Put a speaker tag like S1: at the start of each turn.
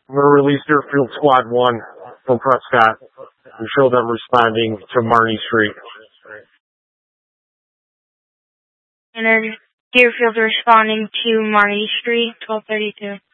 S1: I'm going to release Deerfield Squad 1 from Prescott and show them responding to Marnie Street.
S2: And then Deerfield responding to Marnie Street, 1232.